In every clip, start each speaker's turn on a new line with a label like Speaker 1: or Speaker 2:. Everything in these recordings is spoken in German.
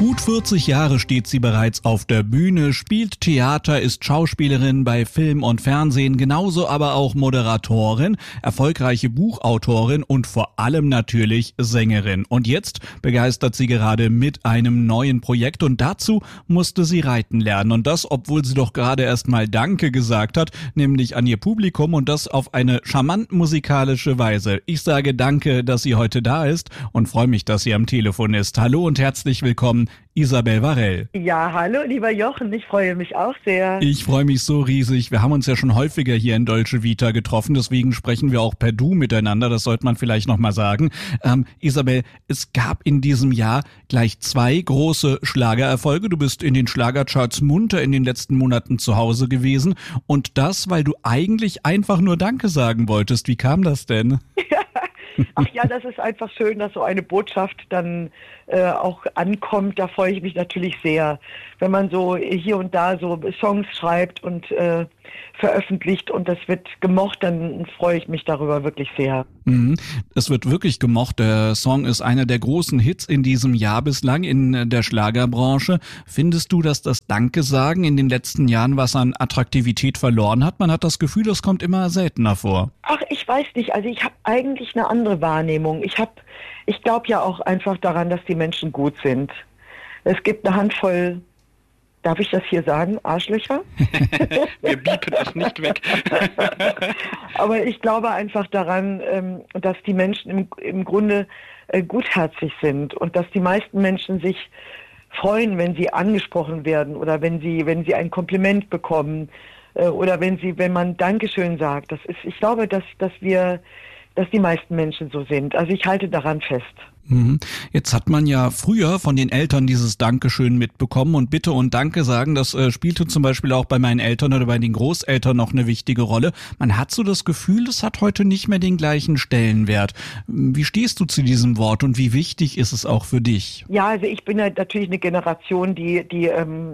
Speaker 1: Gut 40 Jahre steht sie bereits auf der Bühne, spielt Theater, ist Schauspielerin bei Film und Fernsehen, genauso aber auch Moderatorin, erfolgreiche Buchautorin und vor allem natürlich Sängerin. Und jetzt begeistert sie gerade mit einem neuen Projekt und dazu musste sie reiten lernen. Und das, obwohl sie doch gerade erst mal Danke gesagt hat, nämlich an ihr Publikum und das auf eine charmant musikalische Weise. Ich sage Danke, dass sie heute da ist und freue mich, dass sie am Telefon ist. Hallo und herzlich willkommen, Isabel Varell.
Speaker 2: Ja, hallo, lieber Jochen, ich freue mich auch sehr.
Speaker 1: Ich freue mich so riesig. Wir haben uns ja schon häufiger hier in Dolce Vita getroffen, deswegen sprechen wir auch per Du miteinander, das sollte man vielleicht nochmal sagen. Isabel, es gab in diesem Jahr gleich 2 große Schlagererfolge. Du bist in den Schlagercharts munter in den letzten Monaten zu Hause gewesen und das, weil du eigentlich einfach nur Danke sagen wolltest. Wie kam das denn?
Speaker 2: Ach ja, das ist einfach schön, dass so eine Botschaft dann auch ankommt. Da freue ich mich natürlich sehr. Wenn man so hier und da so Songs schreibt und veröffentlicht und das wird gemocht, dann freue ich mich darüber wirklich sehr.
Speaker 1: Es wird wirklich gemocht. Der Song ist einer der großen Hits in diesem Jahr bislang in der Schlagerbranche. Findest du, dass das Danke-Sagen in den letzten Jahren was an Attraktivität verloren hat? Man hat das Gefühl, das kommt immer seltener vor.
Speaker 2: Ach, ich weiß nicht. Also ich habe eigentlich eine andere Wahrnehmung. Ich glaube ja auch einfach daran, dass die Menschen gut sind. Es gibt eine Handvoll, darf ich das hier sagen, Arschlöcher?
Speaker 1: Wir biepen es nicht weg.
Speaker 2: Aber ich glaube einfach daran, dass die Menschen im Grunde gutherzig sind und dass die meisten Menschen sich freuen, wenn sie angesprochen werden oder wenn sie ein Kompliment bekommen oder wenn man Dankeschön sagt. Ich glaube, dass die meisten Menschen so sind. Also ich halte daran fest.
Speaker 1: Jetzt hat man ja früher von den Eltern dieses Dankeschön mitbekommen und Bitte und Danke sagen, das spielte zum Beispiel auch bei meinen Eltern oder bei den Großeltern noch eine wichtige Rolle. Man hat so das Gefühl, das hat heute nicht mehr den gleichen Stellenwert. Wie stehst du zu diesem Wort und wie wichtig ist es auch für dich?
Speaker 2: Ja, also ich bin ja natürlich eine Generation, die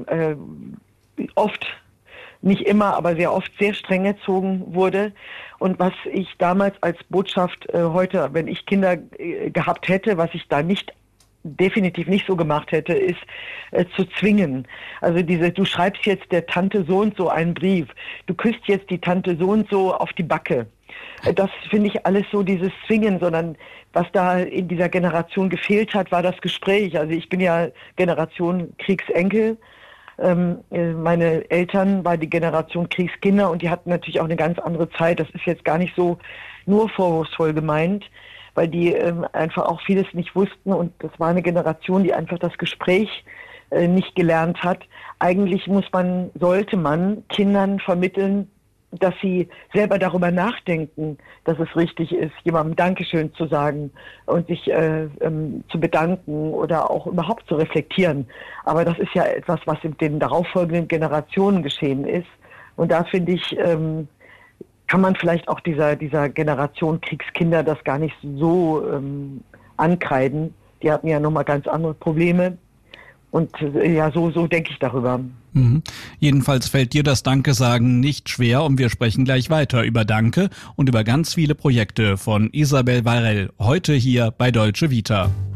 Speaker 2: oft, nicht immer, aber sehr oft sehr streng erzogen wurde. Und was ich damals als Botschaft heute, wenn ich Kinder gehabt hätte, was ich da definitiv nicht so gemacht hätte, ist zu zwingen. Also du schreibst jetzt der Tante so und so einen Brief. Du küsst jetzt die Tante so und so auf die Backe. Das finde ich alles so dieses Zwingen, sondern was da in dieser Generation gefehlt hat, war das Gespräch. Also ich bin ja Generation Kriegsenkel. Meine Eltern war die Generation Kriegskinder und die hatten natürlich auch eine ganz andere Zeit. Das ist jetzt gar nicht so nur vorwurfsvoll gemeint, weil die einfach auch vieles nicht wussten und das war eine Generation, die einfach das Gespräch nicht gelernt hat. Eigentlich sollte man Kindern vermitteln, dass sie selber darüber nachdenken, dass es richtig ist, jemandem Dankeschön zu sagen und sich zu bedanken oder auch überhaupt zu reflektieren. Aber das ist ja etwas, was in den darauffolgenden Generationen geschehen ist. Und da finde ich, kann man vielleicht auch dieser Generation Kriegskinder das gar nicht so ankreiden. Die hatten ja nochmal ganz andere Probleme. Und ja, so denke ich darüber.
Speaker 1: Jedenfalls fällt dir das Danke-Sagen nicht schwer und wir sprechen gleich weiter über Danke und über ganz viele Projekte von Isabel Varell, heute hier bei Dolce Vita.